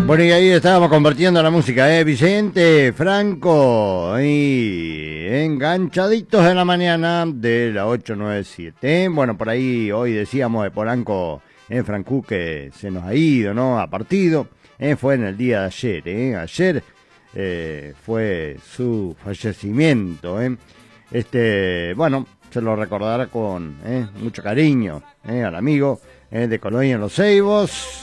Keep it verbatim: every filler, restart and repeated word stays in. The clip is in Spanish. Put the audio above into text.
Bueno, y ahí estábamos compartiendo la música, ¿eh? Vicente Franco, y enganchaditos en la mañana de la ocho noventa y siete. ¿eh? Bueno, por ahí hoy decíamos de Polanco, en Francu, que se nos ha ido, ¿no? Ha partido. ¿eh? Fue en el día de ayer, ¿eh? Ayer eh, fue su fallecimiento, ¿eh? Este, bueno, se lo recordará con ¿eh? mucho cariño ¿eh? al amigo ¿eh? de Colonia en Los Ceibos.